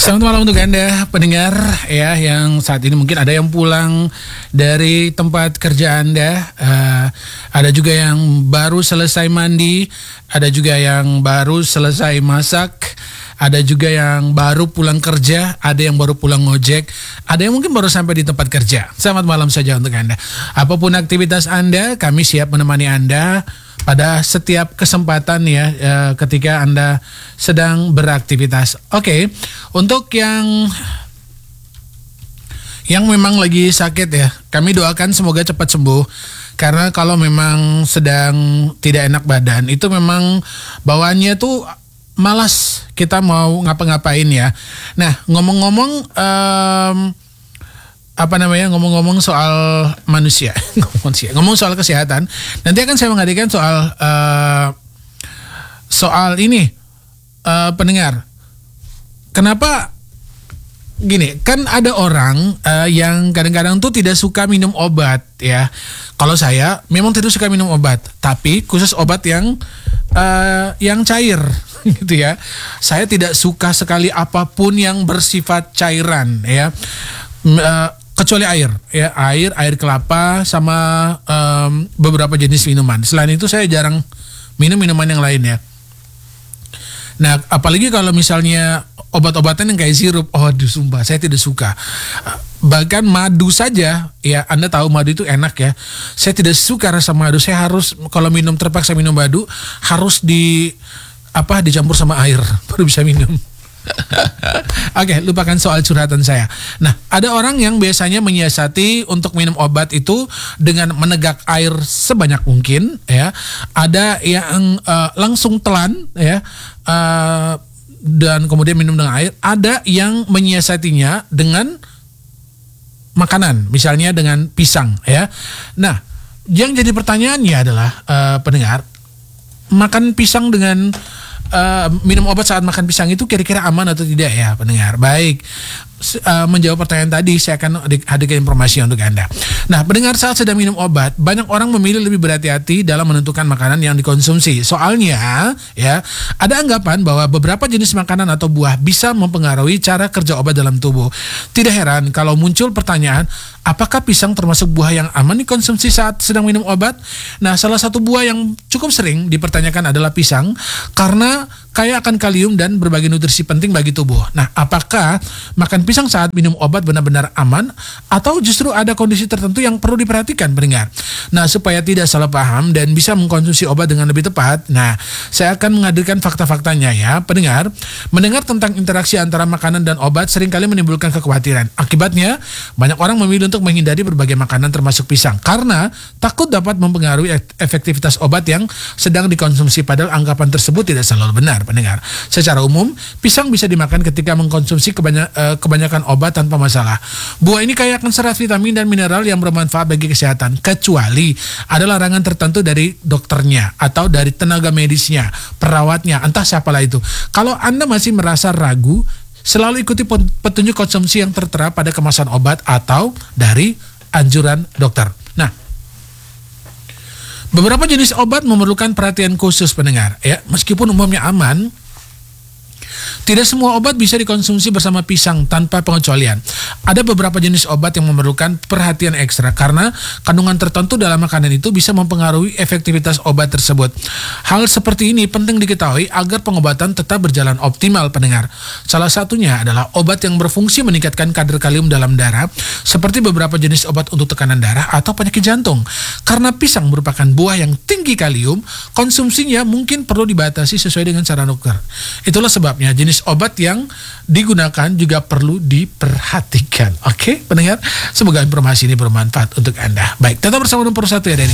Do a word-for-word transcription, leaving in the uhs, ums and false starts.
Selamat malam untuk Anda pendengar ya yang saat ini mungkin ada yang pulang dari tempat kerja Anda, uh, ada juga yang baru selesai mandi, ada juga yang baru selesai masak, ada juga yang baru pulang kerja, ada yang baru pulang ngojek, ada yang mungkin baru sampai di tempat kerja. Selamat malam saja untuk Anda. Apapun aktivitas Anda, kami siap menemani Anda pada setiap kesempatan ya, eh, ketika Anda sedang beraktivitas. Oke, okay. Untuk yang yang memang lagi sakit ya, kami doakan semoga cepat sembuh. Karena kalau memang sedang tidak enak badan, itu memang bawaannya tuh malas kita mau ngapa-ngapain ya. Nah, ngomong-ngomong um, apa namanya ngomong-ngomong soal manusia, ngomong soal kesehatan. Nanti akan saya menghadirkan soal uh, soal ini uh, pendengar. Kenapa gini? Kan ada orang uh, yang kadang-kadang tuh tidak suka minum obat ya. Kalau saya memang tidak suka minum obat, tapi khusus obat yang uh, yang cair gitu ya. Saya tidak suka sekali apapun yang bersifat cairan ya. Uh, kecuali air ya, air air kelapa sama um, beberapa jenis minuman. Selain itu saya jarang minum minuman yang lain ya. Nah, apalagi kalau misalnya obat-obatan yang kayak sirup, oh aduh sumpah saya tidak suka. Bahkan madu saja ya, Anda tahu madu itu enak ya, saya tidak suka rasa madu. Saya harus kalau minum, terpaksa minum madu harus di apa dicampur sama air baru bisa minum. Oke, okay, lupakan soal curhatan saya. Nah, ada orang yang biasanya menyiasati untuk minum obat itu dengan menegak air sebanyak mungkin ya. Ada yang uh, langsung telan ya, uh, dan kemudian minum dengan air. Ada yang menyiasatinya dengan makanan, misalnya dengan pisang ya. Nah, yang jadi pertanyaannya adalah uh, pendengar, makan pisang dengan Uh, minum obat saat makan pisang itu kira-kira aman atau tidak ya pendengar? Baik, uh, menjawab pertanyaan tadi saya akan hadirkan informasi untuk Anda. Nah, pendengar, saat sedang minum obat, banyak orang memilih lebih berhati-hati dalam menentukan makanan yang dikonsumsi. Soalnya ya, ada anggapan bahwa beberapa jenis makanan atau buah bisa mempengaruhi cara kerja obat dalam tubuh. Tidak heran kalau muncul pertanyaan, apakah pisang termasuk buah yang aman dikonsumsi saat sedang minum obat? Nah, salah satu buah yang cukup sering dipertanyakan adalah pisang karena kaya akan kalium dan berbagai nutrisi penting bagi tubuh. Nah, apakah makan pisang saat minum obat benar-benar aman atau justru ada kondisi tertentu yang perlu diperhatikan pendengar? Nah, supaya tidak salah paham dan bisa mengkonsumsi obat dengan lebih tepat, nah, saya akan menghadirkan fakta-faktanya ya pendengar. Mendengar tentang interaksi antara makanan dan obat seringkali menimbulkan kekhawatiran. Akibatnya, banyak orang memilih untuk menghindari berbagai makanan termasuk pisang karena takut dapat mempengaruhi efektivitas obat yang sedang dikonsumsi, padahal anggapan tersebut tidak selalu benar pendengar. Secara umum, pisang bisa dimakan ketika mengkonsumsi kebanyak, uh, kebanyakan obat tanpa masalah. Buah ini kaya akan serat vitamin dan mineral yang bermanfaat bagi kesehatan, kecuali ada larangan tertentu dari dokternya atau dari tenaga medisnya, perawatnya, entah siapalah itu. Kalau Anda masih merasa ragu, selalu ikuti petunjuk konsumsi yang tertera pada kemasan obat atau dari anjuran dokter. Nah, beberapa jenis obat memerlukan perhatian khusus pendengar ya. Meskipun umumnya aman, tidak semua obat bisa dikonsumsi bersama pisang tanpa pengecualian. Ada beberapa jenis obat yang memerlukan perhatian ekstra karena kandungan tertentu dalam makanan itu bisa mempengaruhi efektivitas obat tersebut. Hal seperti ini penting diketahui agar pengobatan tetap berjalan optimal pendengar. Salah satunya adalah obat yang berfungsi meningkatkan kadar kalium dalam darah, seperti beberapa jenis obat untuk tekanan darah atau penyakit jantung. Karena pisang merupakan buah yang tinggi kalium, konsumsinya mungkin perlu dibatasi sesuai dengan saran dokter. Itulah sebabnya jenis obat yang digunakan juga perlu diperhatikan. Oke, pendengar, semoga informasi ini bermanfaat untuk Anda. Baik, tetap bersama nomor satu ya, Denny.